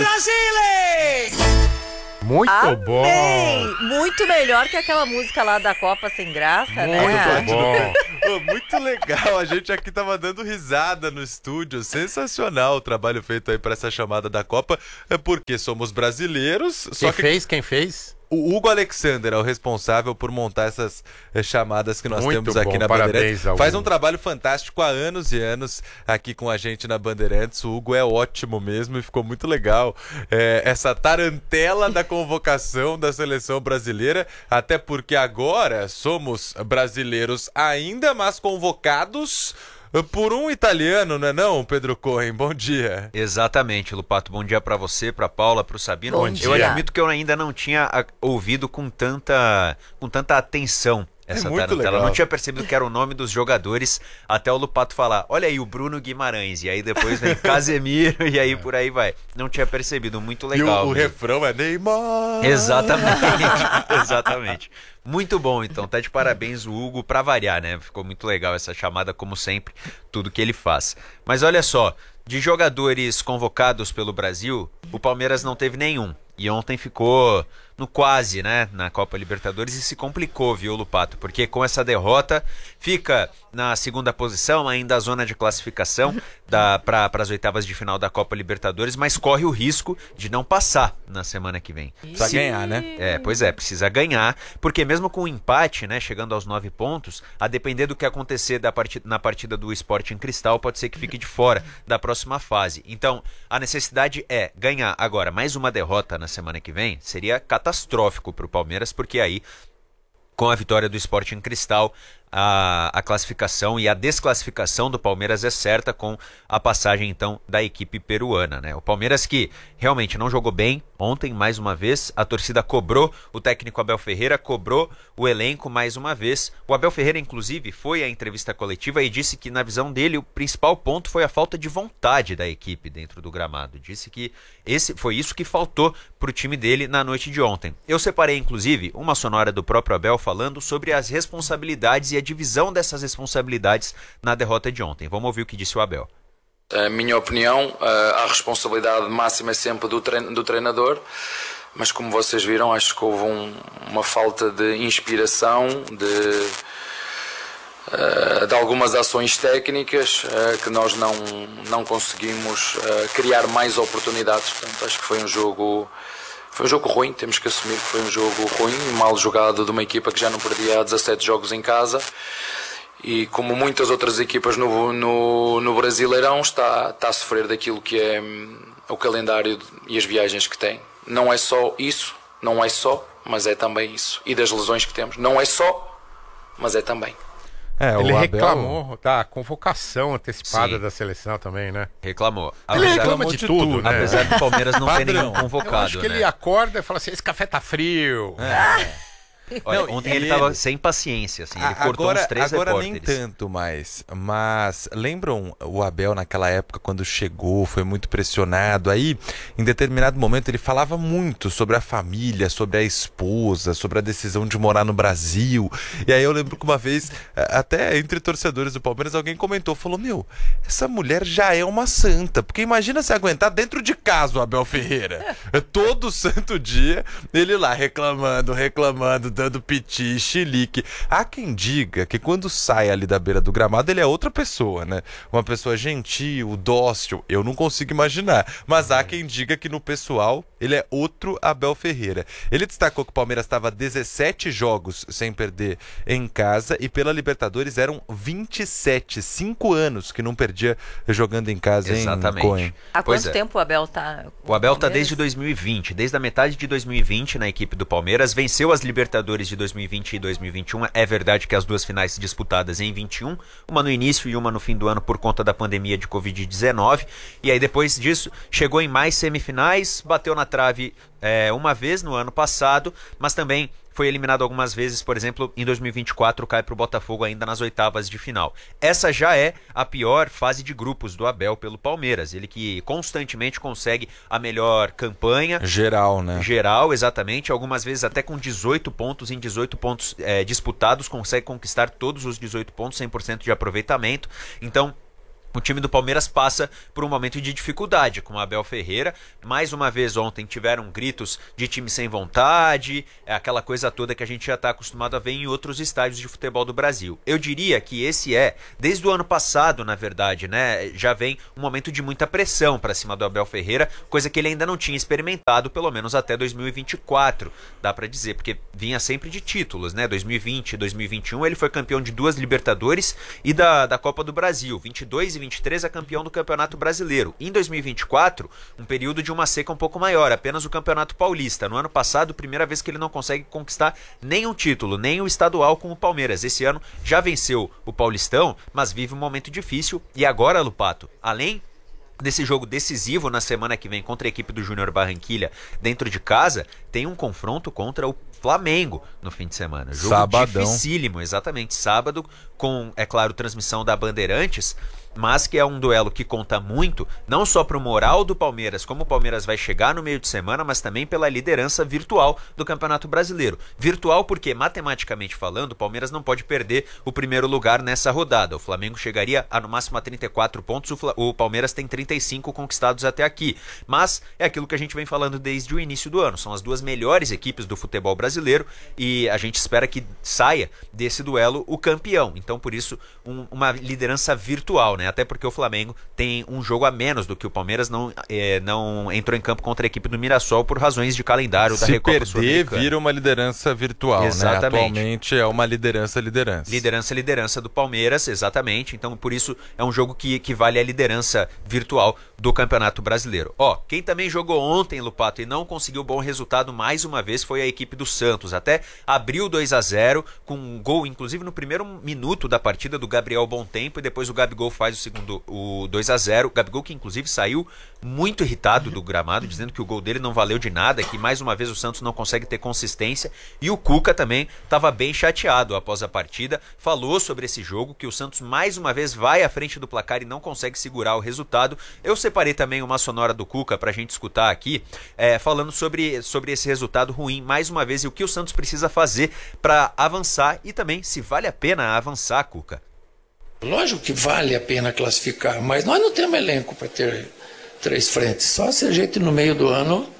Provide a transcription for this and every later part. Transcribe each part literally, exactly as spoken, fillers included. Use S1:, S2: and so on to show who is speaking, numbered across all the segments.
S1: Brasile!
S2: Muito
S3: Amém.
S2: bom!
S3: Muito melhor que aquela música lá da Copa Sem Graça, né?
S2: Muito bom!
S4: Pô, muito legal, a gente aqui tava dando risada no estúdio, sensacional o trabalho feito aí para essa chamada da Copa, é porque somos brasileiros,
S2: Quem
S4: só que
S2: fez? Quem fez?
S4: o Hugo Alexander é o responsável por montar essas eh, chamadas que nós
S2: Muito
S4: temos aqui
S2: bom,
S4: na
S2: parabéns
S4: Bandeirantes.
S2: ao
S4: Faz
S2: Hugo.
S4: um trabalho fantástico há anos e anos aqui com a gente na Bandeirantes. O Hugo é ótimo mesmo e ficou muito legal eh, essa tarantela da convocação da seleção brasileira, até porque agora somos brasileiros ainda, mas convocados por um italiano, não é não, Pedro Cohen? Bom dia.
S5: Exatamente, Lupato. Bom dia pra você, pra Paula, pro Sabino.
S3: Bom
S5: Eu
S3: dia.
S5: admito que eu ainda não tinha a- ouvido com tanta, com tanta atenção essa
S4: muito
S5: tarantela.
S4: legal.
S5: Eu não tinha percebido que era o nome dos jogadores até o Lupato falar, olha aí, o Bruno Guimarães. E aí depois vem Casemiro e aí por aí vai. Não tinha percebido, muito
S4: E
S5: legal.
S4: o, o
S5: mesmo.
S4: refrão é Neymar.
S5: Exatamente, exatamente. Muito bom, então. Tá de parabéns o Hugo, pra variar, né? Ficou muito legal essa chamada, como sempre, tudo que ele faz. Mas olha só, de jogadores convocados pelo Brasil, o Palmeiras não teve nenhum. E ontem ficou no quase, né, na Copa Libertadores e se complicou, viu, Lupato? Porque com essa derrota fica na segunda posição, ainda a zona de classificação para as oitavas de final da Copa Libertadores, mas corre o risco de não passar na semana que vem.
S4: Precisa
S5: Se-
S4: ganhar, né?
S5: É, pois é, precisa ganhar, porque mesmo com o empate, né, chegando aos nove pontos, a depender do que acontecer da partida, na partida do Sporting Cristal, pode ser que fique de fora da próxima fase. Então, a necessidade é ganhar. Agora, mais uma derrota na semana que vem seria catastrófico para o Palmeiras, porque aí, com a vitória do Sporting Cristal, a, a classificação e a desclassificação do Palmeiras é certa com a passagem, então, da equipe peruana, né? O Palmeiras que realmente não jogou bem ontem, mais uma vez, a torcida cobrou o técnico Abel Ferreira, cobrou o elenco mais uma vez. O Abel Ferreira, inclusive, foi à entrevista coletiva e disse que, na visão dele, o principal ponto foi a falta de vontade da equipe dentro do gramado. Disse que esse foi isso que faltou para o time dele na noite de ontem. Eu separei, inclusive, uma sonora do próprio Abel falando sobre as responsabilidades e a divisão dessas responsabilidades na derrota de ontem. Vamos ouvir o que disse o Abel.
S6: A minha opinião, a responsabilidade máxima é sempre do, trein do treinador, mas como vocês viram, acho que houve um, uma falta de inspiração, de, de algumas ações técnicas que nós não, não conseguimos criar mais oportunidades. Portanto, acho que foi um jogo... Foi um jogo ruim, temos que assumir que foi um jogo ruim, mal jogado de uma equipa que já não perdia há dezassete jogos em casa e como muitas outras equipas no, no, no Brasileirão está, está a sofrer daquilo que é o calendário e as viagens que tem. Não é só isso, não é só, mas é também isso. E das lesões que temos, não é só, mas é também.
S4: É,
S2: Ele
S4: o Abel...
S2: reclamou da convocação antecipada
S5: Sim.
S2: da seleção também, né?
S5: Reclamou.
S2: Ele
S5: Apesar-
S2: reclama de,
S4: de
S2: tudo,
S4: tudo,
S2: né?
S5: Apesar do Palmeiras não ter
S4: Padrão.
S5: nenhum
S2: Eu acho
S5: convocado,
S2: que
S5: né?
S2: ele acorda e fala assim, esse café tá frio.
S5: Olha,
S4: Não,
S5: ontem
S4: e
S5: ele
S4: ele-
S5: tava sem paciência, assim, ele
S4: A-
S5: cortou
S4: agora,
S5: uns três
S4: agora nem
S5: repórteres.
S4: tanto mais, mas lembram o Abel naquela época quando chegou, foi muito pressionado, aí em determinado momento ele falava muito sobre a família, sobre a esposa, sobre a decisão de morar no Brasil, e aí eu lembro que uma vez, até entre torcedores do Palmeiras, alguém comentou, falou, meu, essa mulher já é uma santa, porque imagina se aguentar dentro de casa o Abel Ferreira, todo santo dia, ele lá reclamando, reclamando, dando piti, chilique. Há quem diga que quando sai ali da beira do gramado ele é outra pessoa, né? Uma pessoa gentil, dócil, eu não consigo imaginar. Mas há quem diga que no pessoal ele é outro Abel Ferreira. Ele destacou que o Palmeiras estava dezessete jogos sem perder em casa e pela Libertadores eram vinte e sete, cinco anos que não perdia jogando em casa, hein,
S5: Exatamente.
S4: Cohen?
S3: Há
S5: Pois
S3: quanto
S5: é.
S3: tempo o Abel tá? com
S5: O Abel tá
S3: Palmeiras?
S5: desde dois mil e vinte, desde a metade de dois mil e vinte na equipe do Palmeiras, venceu as Libertadores de dois mil e vinte e dois mil e vinte e um, é verdade que as duas finais disputadas em vinte e um, uma no início e uma no fim do ano por conta da pandemia de covid dezenove, e aí depois disso chegou em mais semifinais, bateu na trave é, uma vez no ano passado, mas também foi eliminado algumas vezes, por exemplo, em dois mil e vinte e quatro cai para o Botafogo ainda nas oitavas de final. Essa já é a pior fase de grupos do Abel pelo Palmeiras, ele que constantemente consegue a melhor campanha
S4: Geral, né?
S5: geral, exatamente, algumas vezes até com dezoito pontos, em dezoito pontos é, disputados, consegue conquistar todos os dezoito pontos, cem por cento de aproveitamento. Então, o time do Palmeiras passa por um momento de dificuldade com o Abel Ferreira. Mais uma vez ontem tiveram gritos de time sem vontade, é aquela coisa toda que a gente já está acostumado a ver em outros estádios de futebol do Brasil. Eu diria que esse é, desde o ano passado, na verdade, né, já vem um momento de muita pressão para cima do Abel Ferreira, coisa que ele ainda não tinha experimentado, pelo menos até dois mil e vinte e quatro, dá para dizer, porque vinha sempre de títulos, né? dois mil e vinte, dois mil e vinte e um ele foi campeão de duas Libertadores e da, da Copa do Brasil, vinte e dois e vinte e três é campeão do Campeonato Brasileiro. Em dois mil e vinte e quatro, um período de uma seca um pouco maior, apenas o Campeonato Paulista. No ano passado, primeira vez que ele não consegue conquistar nenhum título, nem o estadual com o Palmeiras. Esse ano já venceu o Paulistão, mas vive um momento difícil. E agora, Lupato, além desse jogo decisivo na semana que vem contra a equipe do Júnior Barranquilla dentro de casa, tem um confronto contra o Flamengo no fim de semana. Jogo
S4: Sabadão.
S5: dificílimo, exatamente. Sábado, com, é claro, transmissão da Bandeirantes, mas que é um duelo que conta muito, não só para o moral do Palmeiras, como o Palmeiras vai chegar no meio de semana, mas também pela liderança virtual do Campeonato Brasileiro. Virtual porque, matematicamente falando, o Palmeiras não pode perder o primeiro lugar nessa rodada. O Flamengo chegaria a no máximo a trinta e quatro pontos, o, Fla- o Palmeiras tem trinta e cinco conquistados até aqui. Mas é aquilo que a gente vem falando desde o início do ano. São as duas melhores equipes do futebol brasileiro e a gente espera que saia desse duelo o campeão. Então, por isso, um, uma liderança virtual, né? Até porque o Flamengo tem um jogo a menos do que o Palmeiras, não, é, não entrou em campo contra a equipe do Mirassol por razões de calendário da
S4: Se
S5: Recopa
S4: perder,
S5: Sul-Americana.
S4: vira uma liderança virtual,
S5: Exatamente.
S4: né? Atualmente é uma liderança-liderança.
S5: Liderança, liderança do Palmeiras, exatamente. Então, por isso, é um jogo que, que vale a liderança virtual do Campeonato Brasileiro. Ó, quem também jogou ontem, Lupato, e não conseguiu bom resultado mais uma vez foi a equipe do Santos. Até abriu dois a zero, com um gol, inclusive no primeiro minuto da partida do Gabriel Bontempo, e depois o Gabigol faz o segundo, o dois a zero. O Gabigol que, inclusive, saiu muito irritado do gramado, dizendo que o gol dele não valeu de nada, que mais uma vez o Santos não consegue ter consistência. E o Cuca também estava bem chateado após a partida, falou sobre esse jogo, que o Santos mais uma vez vai à frente do placar e não consegue segurar o resultado. Eu separei também uma sonora do Cuca pra gente escutar aqui, é, falando sobre, sobre esse resultado ruim, mais uma vez, e o que o Santos precisa fazer para avançar e também se vale a pena avançar, Cuca.
S1: Lógico que vale a pena classificar, mas nós não temos elenco para ter três frentes. Só se a gente no meio do ano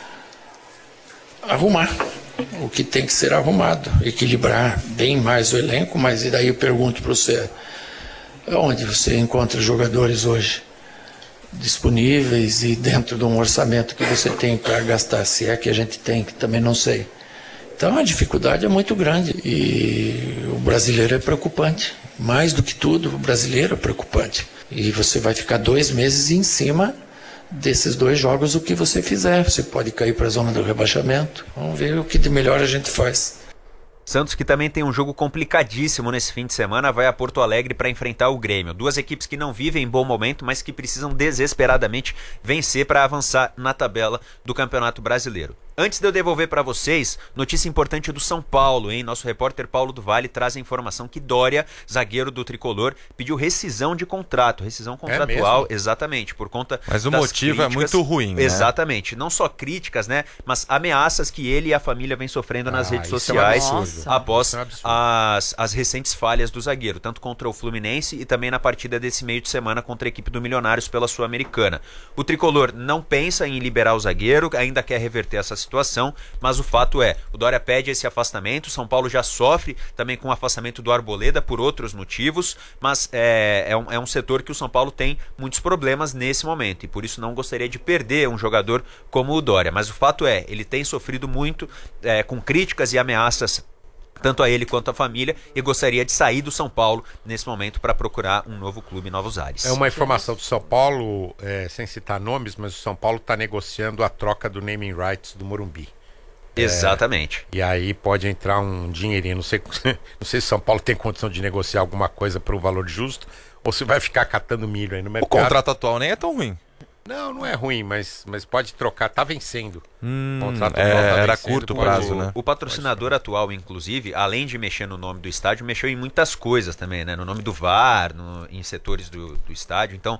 S1: arrumar o que tem que ser arrumado, equilibrar bem mais o elenco. Mas e daí eu pergunto para você, onde você encontra jogadores hoje disponíveis e dentro de um orçamento que você tem para gastar, se é que a gente tem, que também não sei. Então a dificuldade é muito grande e o brasileiro é preocupante. Mais do que tudo, o brasileiro é preocupante. E você vai ficar dois meses em cima desses dois jogos, o que você fizer. Você pode cair para a zona do rebaixamento. Vamos ver o que de melhor a gente faz.
S5: Santos, que também tem um jogo complicadíssimo nesse fim de semana, vai a Porto Alegre para enfrentar o Grêmio. Duas equipes que não vivem em bom momento, mas que precisam desesperadamente vencer para avançar na tabela do Campeonato Brasileiro. Antes de eu devolver para vocês, notícia importante do São Paulo, hein? Nosso repórter Paulo do Vale traz a informação que Dória, zagueiro do Tricolor, pediu rescisão de contrato, rescisão contratual,
S2: é
S5: exatamente, por conta
S4: Mas o
S5: das
S4: motivo
S5: críticas,
S4: é muito ruim, né?
S5: Exatamente, não só críticas, né, mas ameaças que ele e a família vêm sofrendo nas
S2: Ah,
S5: redes
S2: isso é um
S5: sociais
S3: absurdo.
S5: após
S2: Isso é um absurdo.
S5: as, as recentes falhas do zagueiro, tanto contra o Fluminense e também na partida desse meio de semana contra a equipe do Milionários pela Sul-Americana. O Tricolor não pensa em liberar o zagueiro, ainda quer reverter essa situação, mas o fato é, o Dória pede esse afastamento, São Paulo já sofre também com o afastamento do Arboleda por outros motivos, mas é, é, um, é um setor que o São Paulo tem muitos problemas nesse momento, e por isso não gostaria de perder um jogador como o Dória, mas o fato é, ele tem sofrido muito é, com críticas e ameaças tanto a ele quanto a família, e gostaria de sair do São Paulo nesse momento para procurar um novo clube, novos ares.
S2: É uma informação do São Paulo, é, sem citar nomes, mas o São Paulo está negociando a troca do naming rights do Morumbi.
S5: Exatamente.
S2: E aí pode entrar um dinheirinho. Não sei, não sei se São Paulo tem condição de negociar alguma coisa por um valor justo ou se vai ficar catando milho aí no
S4: O
S2: mercado.
S4: contrato atual nem é tão ruim.
S2: Não, não é ruim, mas, mas pode trocar, tá vencendo.
S4: Hum,
S2: O contrato
S4: é,
S2: atual tá
S4: era
S2: vencendo,
S4: curto
S2: pode-
S4: prazo, né?
S5: O patrocinador atual, inclusive, além de mexer no nome do estádio, mexeu em muitas coisas também, né? No nome do V A R, no- em setores do, do estádio. Então,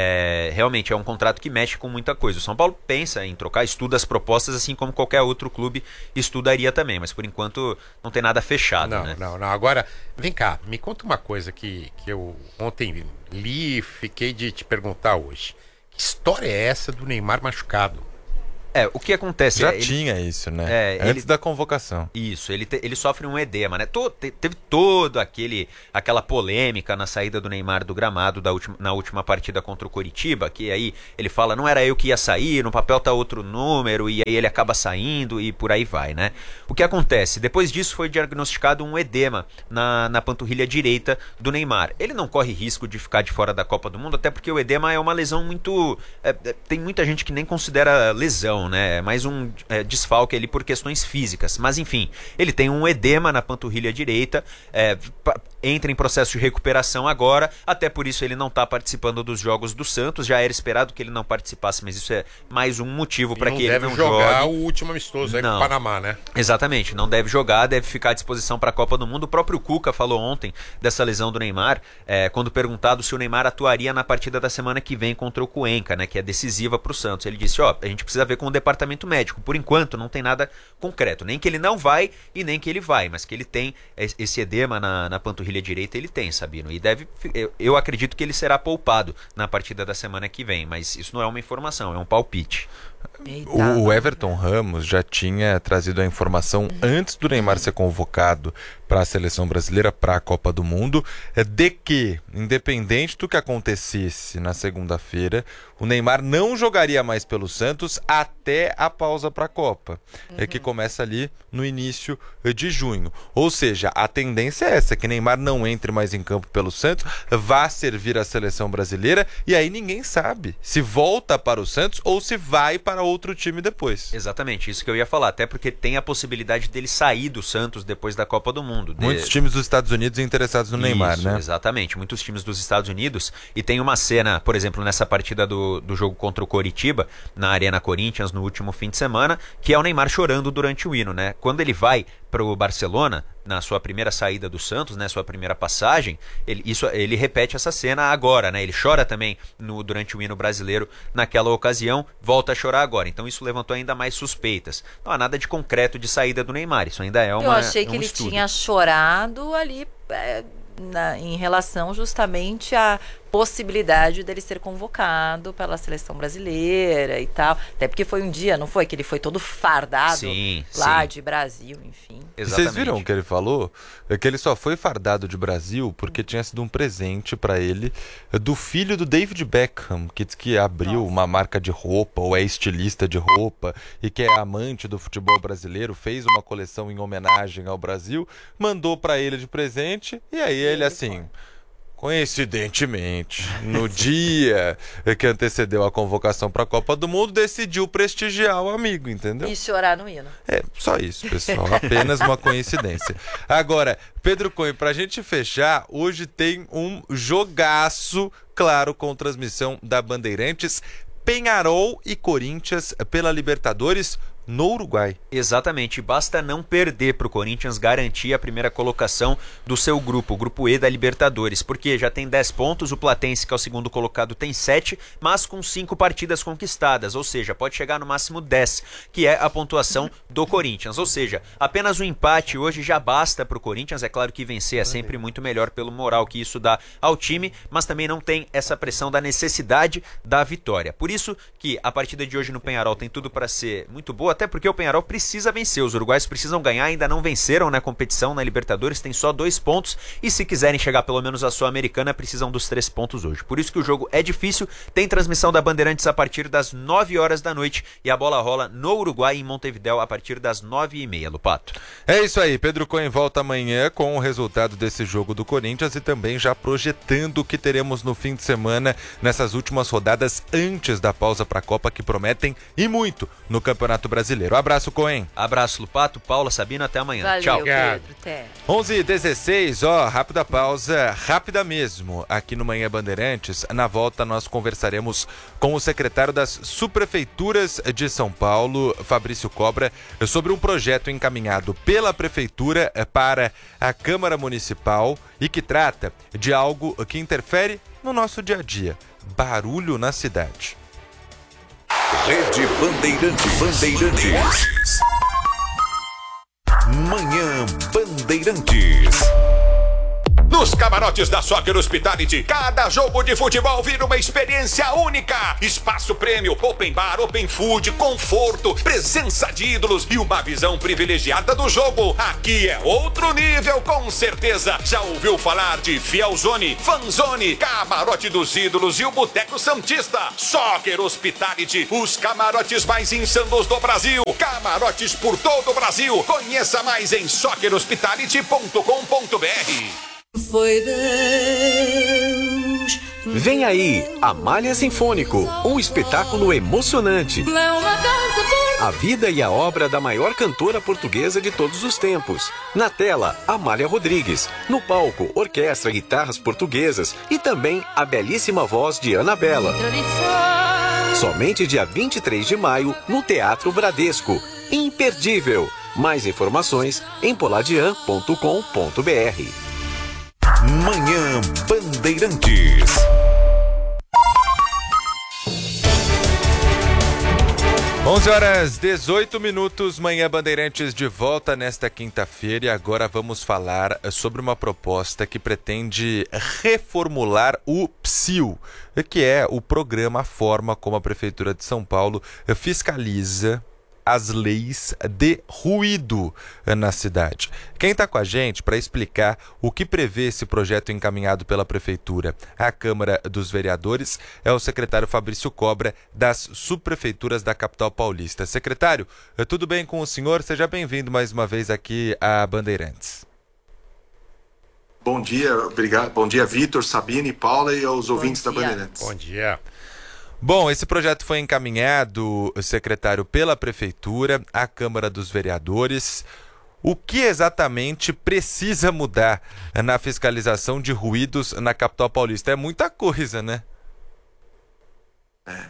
S5: é, realmente é um contrato que mexe com muita coisa. O São Paulo pensa em trocar, estuda as propostas, assim como qualquer outro clube estudaria também. Mas por enquanto não tem nada fechado,
S2: Não,
S5: né?
S2: não, não. Agora, vem cá, me conta uma coisa que, que eu ontem li e fiquei de te perguntar hoje. Que história é essa do Neymar machucado?
S5: É, o que acontece
S4: Já
S5: é, ele-
S4: tinha isso, né?
S5: É,
S4: Antes
S5: ele-
S4: da convocação.
S5: Isso, ele, te- ele sofre um edema, né? To- te- teve todo aquele aquela polêmica na saída do Neymar do gramado da última, na última partida contra o Coritiba, que aí ele fala, não era eu que ia sair, no papel tá outro número, e aí ele acaba saindo e por aí vai, né? O que acontece? Depois disso foi diagnosticado um edema na, na panturrilha direita do Neymar. Ele não corre risco de ficar de fora da Copa do Mundo, até porque o edema é uma lesão muito... é, é, tem muita gente que nem considera lesão, né? É mais um é, desfalque ali por questões físicas. Mas enfim, ele tem um edema na panturrilha direita, é, pa- entra em processo de recuperação agora, até por isso ele não está participando dos jogos do Santos. Já era esperado que ele não participasse, mas isso é mais um motivo para
S2: E
S5: que ele
S2: deve
S5: não
S2: jogar
S5: jogue.
S2: o último amistoso aí com
S5: Não.
S2: o Panamá, né?
S5: Exatamente, não deve jogar, deve ficar à disposição para a Copa do Mundo. O próprio Cuca falou ontem dessa lesão do Neymar, é, quando perguntado se o Neymar atuaria na partida da semana que vem contra o Cuenca, né, que é decisiva para o Santos. Ele disse, ó, a gente precisa ver com o departamento médico. Por enquanto não tem nada concreto, nem que ele não vai e nem que ele vai, mas que ele tem esse edema na, na panturrilha direita, ele tem, Sabino. E deve, eu, eu acredito que ele será poupado na partida da semana que vem, mas isso não é uma informação, é um palpite.
S3: Eita.
S4: O Everton Ramos já tinha trazido a informação antes do Neymar ser convocado para a seleção brasileira, para a Copa do Mundo, é de que, independente do que acontecesse na segunda-feira, o Neymar não jogaria mais pelo Santos até a pausa para a Copa, é que começa ali no início de junho. Ou seja, a tendência é essa, que Neymar não entre mais em campo pelo Santos, vá servir a seleção brasileira, e aí ninguém sabe se volta para o Santos ou se vai para outro time depois.
S5: Exatamente, isso que eu ia falar, até porque tem a possibilidade dele sair do Santos depois da Copa do Mundo. De-
S4: Muitos times dos Estados Unidos interessados no Neymar,
S5: Isso,
S4: né?
S5: Exatamente, muitos times dos Estados Unidos. E tem uma cena, por exemplo, nessa partida do, do jogo contra o Coritiba, na Arena Corinthians, no último fim de semana, que é o Neymar chorando durante o hino, né? Quando ele vai para o Barcelona, na sua primeira saída do Santos, né, sua primeira passagem, ele, isso, ele repete essa cena agora, né? Ele chora também no, durante o hino brasileiro naquela ocasião, volta a chorar agora. Então isso levantou ainda mais suspeitas. Não há nada de concreto de saída do Neymar, isso ainda é uma
S3: Eu achei
S5: é
S3: que
S5: um
S3: ele
S5: estudo.
S3: tinha chorado ali é, na- em relação justamente à possibilidade dele ser convocado pela seleção brasileira e tal. Até porque foi um dia, não foi? Que ele foi todo fardado
S5: Sim,
S3: lá
S5: sim.
S3: de Brasil, enfim.
S4: E vocês viram o que ele falou? É que ele só foi fardado de Brasil porque tinha sido um presente para ele do filho do David Beckham, que diz que abriu uma marca de roupa ou é estilista de roupa e que é amante do futebol brasileiro, fez uma coleção em homenagem ao Brasil, mandou para ele de presente e aí ele assim... Coincidentemente, no dia que antecedeu a convocação para a Copa do Mundo, decidiu prestigiar o amigo, entendeu?
S3: E chorar no hino.
S4: É, só isso, pessoal. Apenas uma coincidência. Agora, Pedro Cunha, pra gente fechar, hoje tem um jogaço, claro, com transmissão da Bandeirantes, Peñarol e Corinthians pela Libertadores no Uruguai.
S5: Exatamente, basta não perder para o Corinthians garantir a primeira colocação do seu grupo, o grupo E da Libertadores, porque já tem dez pontos, o Platense, que é o segundo colocado, tem sete, mas com cinco partidas conquistadas, ou seja, pode chegar no máximo dez, que é a pontuação do Corinthians, ou seja, apenas um empate hoje já basta para o Corinthians. É claro que vencer é sempre muito melhor pelo moral que isso dá ao time, mas também não tem essa pressão da necessidade da vitória. Por isso que a partida de hoje no Peñarol tem tudo para ser muito boa, até porque o Peñarol precisa vencer, os uruguaios precisam ganhar, ainda não venceram na competição, na Libertadores, tem só dois pontos, e se quiserem chegar pelo menos à Sul-Americana, precisam dos três pontos hoje. Por isso que o jogo é difícil, tem transmissão da Bandeirantes a partir das nove horas da noite, e a bola rola no Uruguai, em Montevidéu, a partir das nove e meia, Lupato.
S4: É isso aí, Pedro Cunha volta amanhã com o resultado desse jogo do Corinthians e também já projetando o que teremos no fim de semana nessas últimas rodadas antes da pausa para a Copa, que prometem e muito no Campeonato Brasileiro. brasileiro. Abraço, Cohen.
S5: Abraço, Lupato, Paula, Sabino, até amanhã.
S3: Valeu,
S5: Tchau.
S3: Pedro. Até.
S4: onze e dezesseis, ó, rápida pausa, rápida mesmo, aqui no Manhã Bandeirantes. Na volta nós conversaremos com o secretário das subprefeituras de São Paulo, Fabrício Cobra, sobre um projeto encaminhado pela prefeitura para a Câmara Municipal e que trata de algo que interfere no nosso dia a dia, barulho na cidade.
S7: Rede Bandeirantes. Bandeirantes. Manhã Bandeirantes.
S8: Nos camarotes da Soccer Hospitality, cada jogo de futebol vira uma experiência única. Espaço prêmio, open bar, open food, conforto, presença de ídolos e uma visão privilegiada do jogo. Aqui é outro nível, com certeza. Já ouviu falar de Fielzone, Fanzone, Camarote dos Ídolos e o Boteco Santista? Soccer Hospitality, os camarotes mais insanos do Brasil. Camarotes por todo o Brasil. Conheça mais em soccer hospitality ponto com ponto b r.
S9: Foi Deus.
S10: Vem aí, Amália Sinfônico, um espetáculo emocionante. A vida e a obra da maior cantora portuguesa de todos os tempos. Na tela, Amália Rodrigues. No palco, orquestra, guitarras portuguesas e também a belíssima voz de Ana Bela. Somente dia vinte e três de maio, no Teatro Bradesco. Imperdível. Mais informações em poladian ponto com ponto b r.
S7: Manhã Bandeirantes.
S4: onze horas e dezoito minutos, Manhã Bandeirantes de volta nesta quinta-feira e agora vamos falar sobre uma proposta que pretende reformular o P S I U, que é o programa, a forma como a Prefeitura de São Paulo fiscaliza as leis de ruído na cidade. Quem está com a gente para explicar o que prevê esse projeto encaminhado pela Prefeitura à Câmara dos Vereadores é o secretário Fabrício Cobra, das subprefeituras da capital paulista. Secretário, tudo bem com o senhor? Seja bem-vindo mais uma vez aqui a Bandeirantes.
S11: Bom dia, obrigado. Bom dia, Vitor, Sabine, Paula e aos ouvintes da Bandeirantes.
S2: Bom dia.
S4: Bom, esse projeto foi encaminhado, secretário, pela Prefeitura à Câmara dos Vereadores. O que exatamente precisa mudar na fiscalização de ruídos na capital paulista? É muita coisa, né?
S11: É.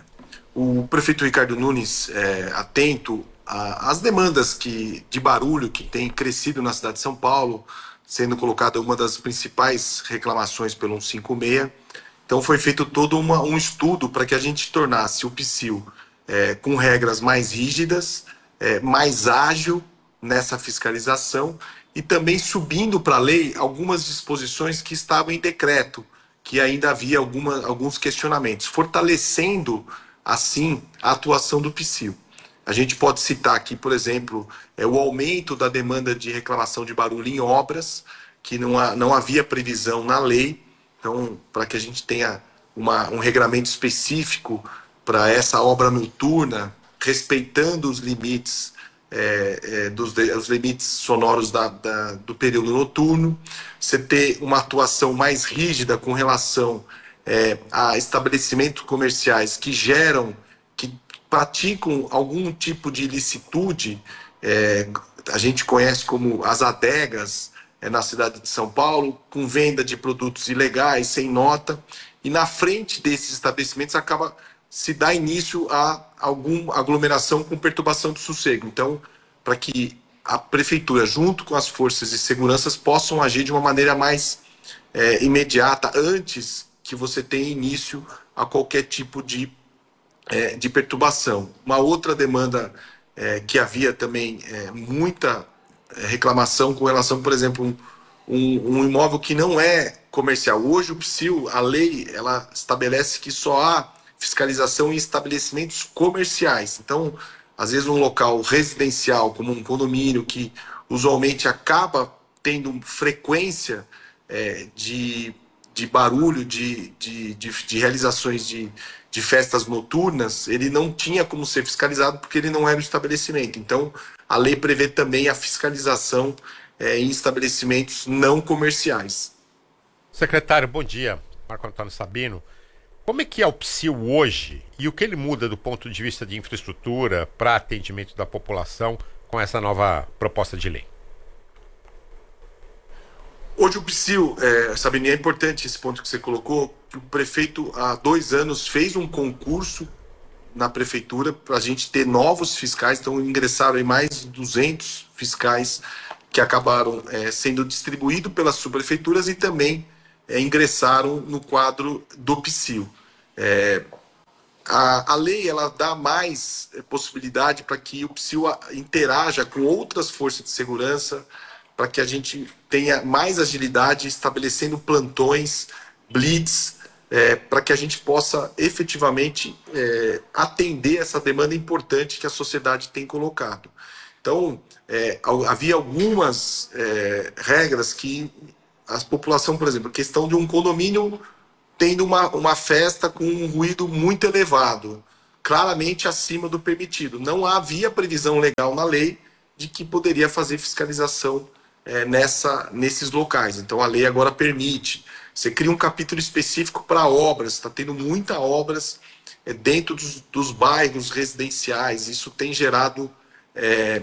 S11: O prefeito Ricardo Nunes, é, atento às demandas que, de barulho que tem crescido na cidade de São Paulo, sendo colocada uma das principais reclamações pelo cento e cinquenta e seis. Então foi feito todo uma, um estudo para que a gente tornasse o P S I U é, com regras mais rígidas, é, mais ágil nessa fiscalização e também subindo para a lei algumas disposições que estavam em decreto, que ainda havia alguma, alguns questionamentos, fortalecendo assim a atuação do P S I U. A gente pode citar aqui, por exemplo, é, o aumento da demanda de reclamação de barulho em obras, que não, há, não havia previsão na lei. Então, para que a gente tenha uma, um regramento específico para essa obra noturna, respeitando os limites, é, é, dos os limites sonoros da, da, do período noturno, você ter uma atuação mais rígida com relação é, a estabelecimentos comerciais que geram, que praticam algum tipo de ilicitude, é, a gente conhece como as adegas, É na cidade de São Paulo, com venda de produtos ilegais, sem nota, e na frente desses estabelecimentos acaba se dá início a alguma aglomeração com perturbação do sossego. Então, para que a prefeitura, junto com as forças de segurança, possam agir de uma maneira mais é, imediata, antes que você tenha início a qualquer tipo de, é, de perturbação. Uma outra demanda é, que havia também é, muita reclamação com relação, por exemplo, um, um, um imóvel que não é comercial. Hoje o P S I U, a lei, ela estabelece que só há fiscalização em estabelecimentos comerciais. Então, às vezes um local residencial, como um condomínio, que usualmente acaba tendo frequência é, de, de barulho, de, de, de, de realizações de, de festas noturnas, ele não tinha como ser fiscalizado porque ele não era um estabelecimento. Então, a lei prevê também a fiscalização é, em estabelecimentos não comerciais.
S2: Secretário, bom dia. Marco Antônio Sabino. Como é que é o Psyll hoje e o que ele muda do ponto de vista de infraestrutura para atendimento da população com essa nova proposta de lei?
S11: Hoje o Psyll, é, Sabine, é importante esse ponto que você colocou, que o prefeito há dois anos fez um concurso na prefeitura para a gente ter novos fiscais, então ingressaram aí mais de duzentos fiscais que acabaram é, sendo distribuídos pelas subprefeituras e também é, ingressaram no quadro do Psyll. É, a, a lei ela dá mais é, possibilidade para que o Psyll interaja com outras forças de segurança, para que a gente tenha mais agilidade estabelecendo plantões, blitz, é, para que a gente possa efetivamente é, atender essa demanda importante que a sociedade tem colocado. Então, é, havia algumas é, regras que a população, por exemplo, a questão de um condomínio tendo uma, uma festa com um ruído muito elevado, claramente acima do permitido. Não havia previsão legal na lei de que poderia fazer fiscalização é, nessa, nesses locais. Então, a lei agora permite. Você cria um capítulo específico para obras, está tendo muitas obras é, dentro dos, dos bairros residenciais. Isso tem gerado é,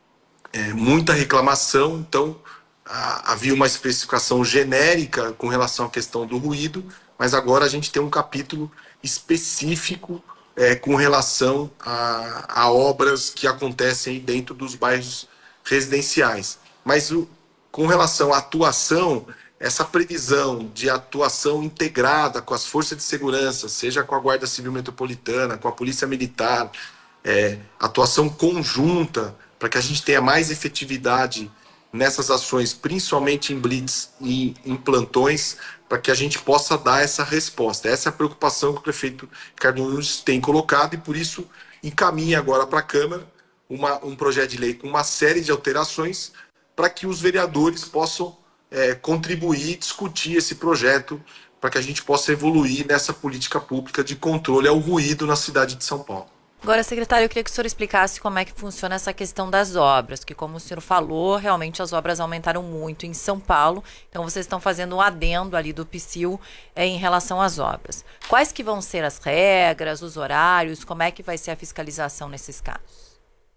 S11: é, muita reclamação. Então, a, havia uma especificação genérica com relação à questão do ruído, mas agora a gente tem um capítulo específico é, com relação a, a obras que acontecem dentro dos bairros residenciais. Mas o, com relação à atuação, essa previsão de atuação integrada com as forças de segurança, seja com a Guarda Civil Metropolitana, com a Polícia Militar, é, atuação conjunta, para que a gente tenha mais efetividade nessas ações, principalmente em blitz e em plantões, para que a gente possa dar essa resposta. Essa é a preocupação que o prefeito Ricardo Nunes tem colocado e, por isso, encaminha agora para a Câmara uma, um projeto de lei com uma série de alterações para que os vereadores possam é, contribuir e discutir esse projeto para que a gente possa evoluir nessa política pública de controle ao ruído na cidade de São Paulo.
S3: Agora, secretário, eu queria que o senhor explicasse como é que funciona essa questão das obras, que como o senhor falou, realmente as obras aumentaram muito em São Paulo, então vocês estão fazendo um adendo ali do Psyll é, em relação às obras. Quais que vão ser as regras, os horários, como é que vai ser a fiscalização nesses casos?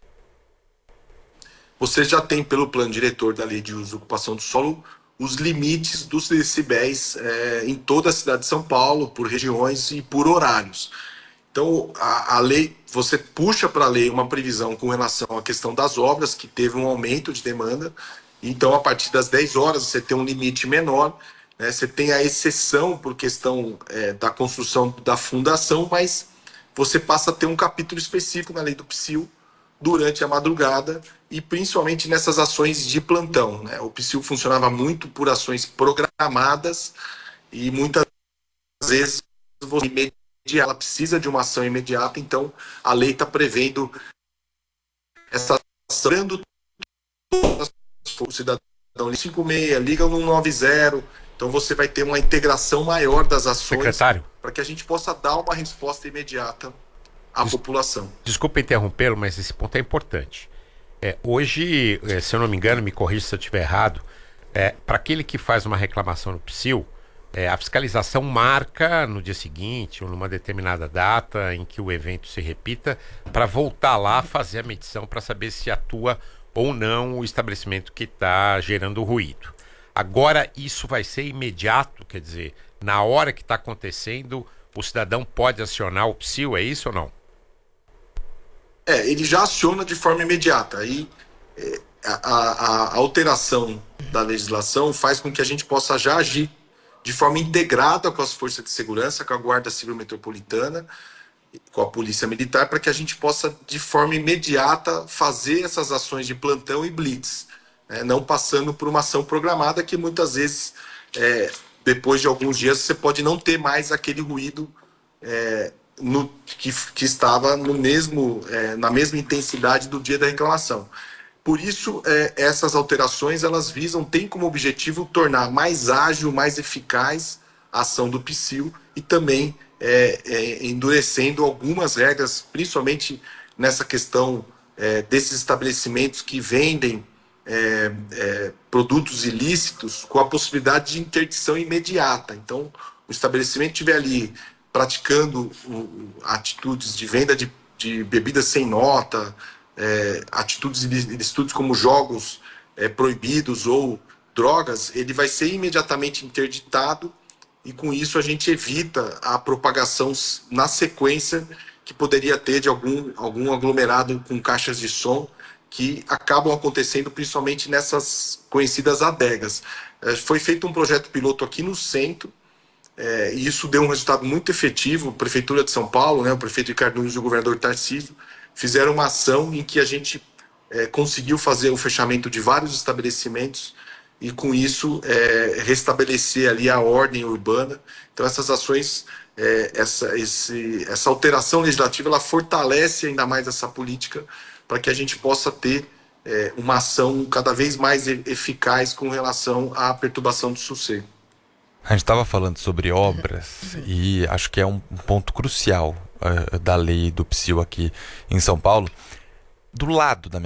S11: Você já tem, pelo plano diretor da Lei de Uso e Ocupação do Solo, os limites dos decibéis é, em toda a cidade de São Paulo, por regiões e por horários. Então, a, a lei, você puxa para a lei uma previsão com relação à questão das obras, que teve um aumento de demanda. Então, a partir das dez horas, você tem um limite menor, né? Você tem a exceção por questão é, da construção da fundação, mas você passa a ter um capítulo específico na lei do Psyll durante a madrugada e principalmente nessas ações de plantão, né? O Psyll funcionava muito por ações programadas e muitas vezes você ela precisa de uma ação imediata, então a lei está prevendo essa ação do cidadão cinco seis, liga no nove zero, então você vai ter uma integração maior das ações para que a gente possa dar uma resposta imediata à Des população.
S2: Desculpa interrompê-lo, mas esse ponto é importante. É, hoje, é, se eu não me engano, me corrija se eu estiver errado, é, para aquele que faz uma reclamação no Psyll, É, a fiscalização marca no dia seguinte ou numa determinada data em que o evento se repita para voltar lá fazer a medição para saber se atua ou não o estabelecimento que está gerando ruído. Agora isso vai ser imediato, quer dizer, na hora que está acontecendo o cidadão pode acionar o Psyll, é isso ou não?
S11: É, ele já aciona de forma imediata. Aí é, a, a, a alteração da legislação faz com que a gente possa já agir de forma integrada com as forças de segurança, com a Guarda Civil Metropolitana, com a Polícia Militar, para que a gente possa, de forma imediata, fazer essas ações de plantão e blitz, né? Não passando por uma ação programada que muitas vezes, é, depois de alguns dias, você pode não ter mais aquele ruído é, no, que, que estava no mesmo, é, na mesma intensidade do dia da reclamação. Por isso, é, essas alterações, elas visam, têm como objetivo tornar mais ágil, mais eficaz a ação do Psyll e também é, é, endurecendo algumas regras, principalmente nessa questão é, desses estabelecimentos que vendem é, é, produtos ilícitos com a possibilidade de interdição imediata. Então, o estabelecimento estiver ali praticando o, atitudes de venda de, de bebidas sem nota, é, atitudes ilícitas como jogos é, proibidos ou drogas, ele vai ser imediatamente interditado e com isso a gente evita a propagação na sequência que poderia ter de algum, algum aglomerado com caixas de som que acabam acontecendo principalmente nessas conhecidas adegas. É, foi feito um projeto piloto aqui no centro, É, e isso deu um resultado muito efetivo. A Prefeitura de São Paulo, né, o prefeito Ricardo Nunes e o governador Tarcísio fizeram uma ação em que a gente é, conseguiu fazer o fechamento de vários estabelecimentos e com isso é, restabelecer ali a ordem urbana. Então essas ações, é, essa, esse, essa alteração legislativa, ela fortalece ainda mais essa política para que a gente possa ter é, uma ação cada vez mais eficaz com relação à perturbação do sossego.
S4: A gente estava falando sobre obras e acho que é um ponto crucial uh, da lei do P S I L aqui em São Paulo. Do lado da minha